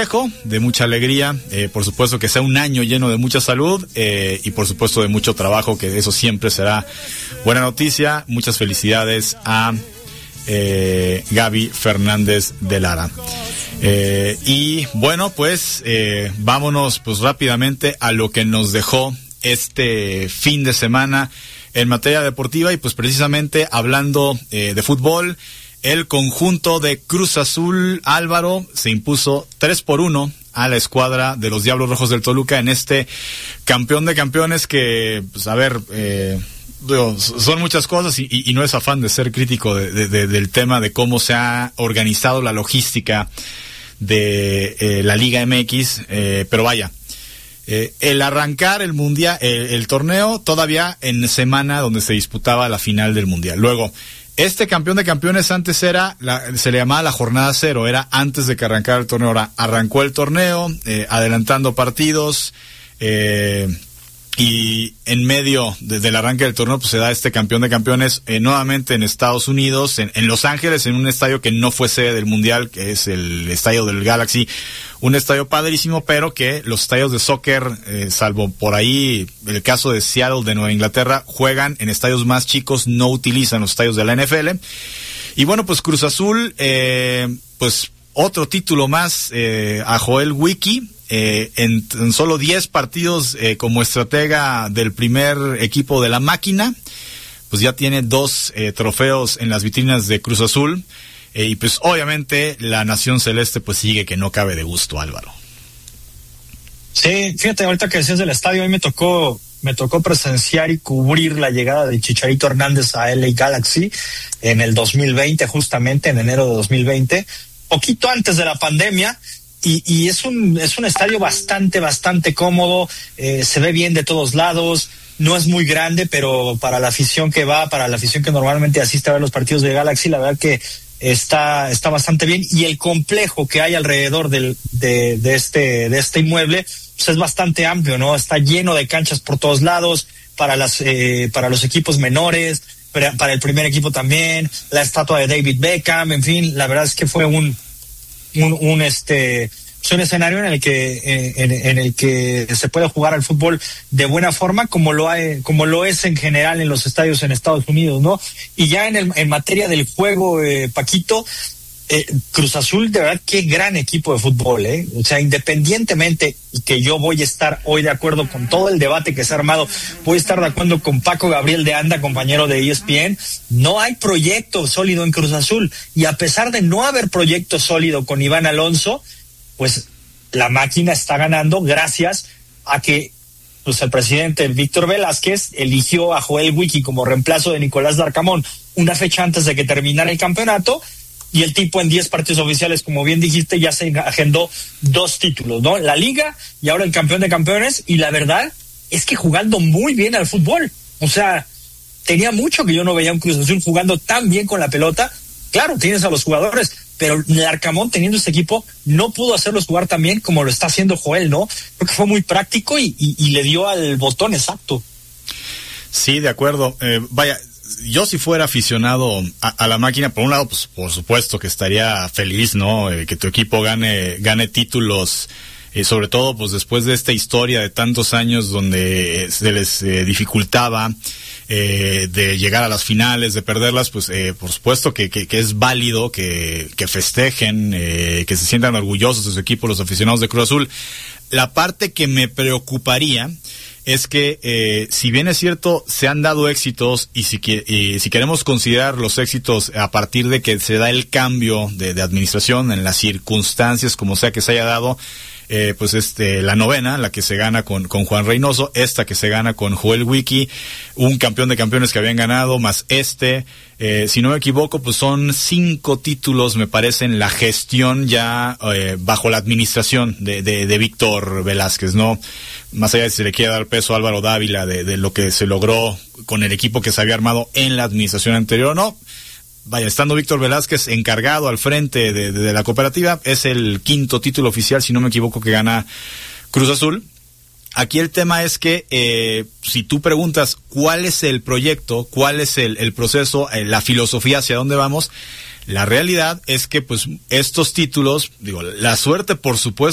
festejo, de mucha alegría, por supuesto que sea un año lleno de mucha salud y por supuesto de mucho trabajo, que eso siempre será buena noticia. Muchas felicidades a Gaby Fernández de Lara. Y bueno, pues vámonos pues rápidamente a lo que nos dejó este fin de semana en materia deportiva, y pues precisamente hablando de fútbol, el conjunto de Cruz Azul, Álvaro, se impuso 3-1 a la escuadra de los Diablos Rojos del Toluca en este campeón de campeones que, pues a ver, son muchas cosas y no es afán de ser crítico del tema de cómo se ha organizado la logística de la Liga MX, pero vaya, el arrancar el mundial, el torneo todavía en semana donde se disputaba la final del mundial. Luego, este campeón de campeones antes se le llamaba la jornada 0, era antes de que arrancara el torneo. Ahora arrancó el torneo, adelantando partidos, y en medio del arranque del torneo pues se da este campeón de campeones nuevamente en Estados Unidos, en Los Ángeles, en un estadio que no fue sede del mundial, que es el estadio del Galaxy, un estadio padrísimo, pero que los estadios de soccer, salvo por ahí el caso de Seattle de Nueva Inglaterra, juegan en estadios más chicos, no utilizan los estadios de la NFL. Y bueno, pues Cruz Azul, pues otro título más a Joel Wiki. En solo 10 partidos como estratega del primer equipo de la máquina, pues ya tiene 2 trofeos en las vitrinas de Cruz Azul, y pues obviamente la Nación Celeste pues sigue que no cabe de gusto, Álvaro. Sí, fíjate, ahorita que decías del estadio, a mí me tocó presenciar y cubrir la llegada de Chicharito Hernández a LA Galaxy en el 2020, justamente en enero de 2020, poquito antes de la pandemia. Y es un estadio bastante cómodo, se ve bien de todos lados, no es muy grande, pero para la afición que va, para la afición que normalmente asiste a ver los partidos de Galaxy, la verdad que está bastante bien, y el complejo que hay alrededor de este inmueble pues es bastante amplio, ¿no? Está lleno de canchas por todos lados, para los equipos menores, para el primer equipo también, la estatua de David Beckham, en fin, la verdad es que fue un escenario en el que se puede jugar al fútbol de buena forma, como lo es en general en los estadios en Estados Unidos, ¿no? Y ya en materia del juego, Paquito, Cruz Azul, de verdad, qué gran equipo de fútbol, o sea, independientemente que yo voy a estar hoy de acuerdo con todo el debate que se ha armado, voy a estar de acuerdo con Paco Gabriel de Anda, compañero de ESPN, no hay proyecto sólido en Cruz Azul, y a pesar de no haber proyecto sólido con Iván Alonso, pues la máquina está ganando gracias a que pues el presidente Víctor Velázquez eligió a Joel Wiki como reemplazo de Nicolás Larcamón una fecha antes de que terminara el campeonato, y el tipo en 10 partidos oficiales, como bien dijiste, ya se agendó 2 títulos, ¿no? La Liga y ahora el campeón de campeones, y la verdad es que jugando muy bien al fútbol. O sea, tenía mucho que yo no veía un Cruz Azul jugando tan bien con la pelota. Claro, tienes a los jugadores, pero Larcamón, teniendo este equipo, no pudo hacerlos jugar tan bien como lo está haciendo Joel, ¿no? Creo que fue muy práctico y le dio al botón exacto. Sí, de acuerdo. Vaya, yo si fuera aficionado a la máquina, por un lado, pues por supuesto que estaría feliz, ¿no? Que tu equipo gane títulos, sobre todo pues después de esta historia de tantos años donde se les dificultaba de llegar a las finales, de perderlas, pues por supuesto que es válido que festejen, que se sientan orgullosos de su equipo los aficionados de Cruz Azul. La parte que me preocuparía es que si bien es cierto, se han dado éxitos, y si queremos considerar los éxitos a partir de que se da el cambio de administración en las circunstancias como sea que se haya dado, pues la novena, la que se gana con Juan Reynoso, esta que se gana con Joel Wiki, un campeón de campeones que habían ganado, más si no me equivoco, pues son 5 títulos, me parece, en la gestión ya bajo la administración de Víctor Velázquez, ¿no? Más allá de si se le quiere dar peso a Álvaro Dávila de lo que se logró con el equipo que se había armado en la administración anterior, ¿no? Vaya, estando Víctor Velázquez encargado al frente de la cooperativa, es el 5º título oficial, si no me equivoco, que gana Cruz Azul. Aquí el tema es que si tú preguntas cuál es el proyecto, cuál es el proceso, la filosofía, hacia dónde vamos, la realidad es que pues estos títulos, digo, la suerte por supuesto